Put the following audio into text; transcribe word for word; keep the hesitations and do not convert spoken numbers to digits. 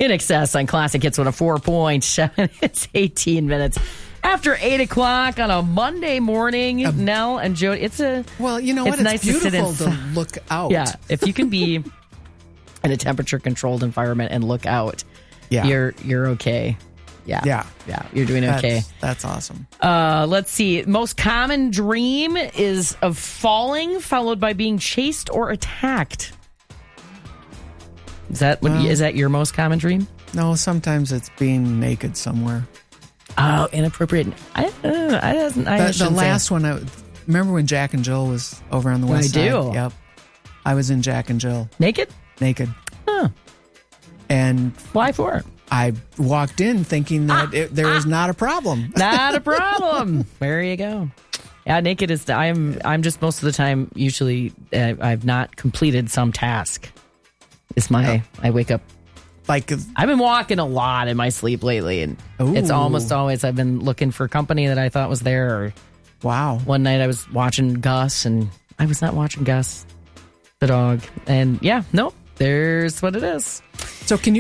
In Excess on Classic Hits one oh four point seven. It's eighteen minutes after eight o'clock on a Monday morning. Um, Nell and Jody, it's a well, you know it's what? It's nice beautiful to, sit in, to look out. Yeah, if you can be in a temperature-controlled environment and look out, yeah. you're you're okay. Yeah, yeah, yeah. You're doing okay. That's, that's awesome. Uh, let's see. Most common dream is of falling, followed by being chased or attacked. Is that what? Um, is that your most common dream? No, sometimes it's being naked somewhere. Oh, inappropriate. I, uh, I doesn't. I the, the last say. one. I remember when Jack and Jill was over on the west I side. do. Yep, I was in Jack and Jill. Naked. Naked. Huh. And why for? I walked in thinking that ah, it, there ah, was not a problem. Not a problem. There you go. Yeah, naked is. I'm. I'm just most of the time. Usually, uh, I've not completed some task. It's my. Oh. I wake up. Like I've been walking a lot in my sleep lately, and ooh. It's almost always I've been looking for company that I thought was there. Or, wow. One night I was watching Gus, and I was not watching Gus, the dog. And yeah, nope. There's what it is. So can you?